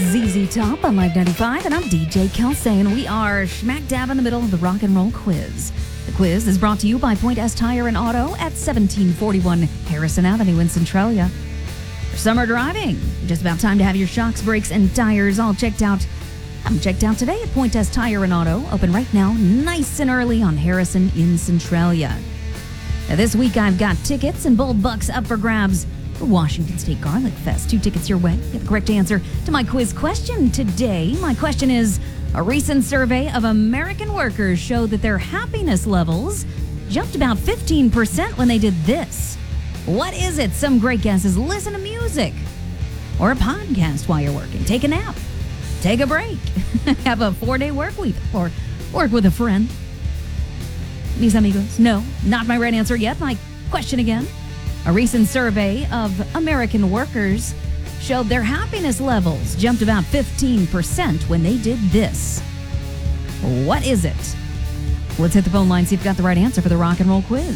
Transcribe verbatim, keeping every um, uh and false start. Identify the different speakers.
Speaker 1: Z Z Top on Live ninety-five, and I'm D J Kelsey, and we are smack dab in the middle of the rock and roll quiz. The quiz is brought to you by Point S Tire and Auto at seventeen forty-one Harrison Avenue in Centralia. For summer driving, just about time to have your shocks, brakes, and tires all checked out. I'm checked out today at Point S Tire and Auto, open right now, nice and early on Harrison in Centralia. Now, this week I've got tickets and bold bucks up for grabs for Washington State Garlic Fest. Two tickets your way. Get the correct answer to my quiz question today. My question is, a recent survey of American workers showed that their happiness levels jumped about fifteen percent when they did this. What is it? Some great guesses. Listen to music or a podcast while you're working. Take a nap. Take a break. Have a four-day work week or work with a friend. Mis amigos? No, not my right answer yet. My question again. A recent survey of American workers showed their happiness levels jumped about fifteen percent when they did this. What is it? Let's hit the phone line, see if you got the right answer for the rock and roll quiz.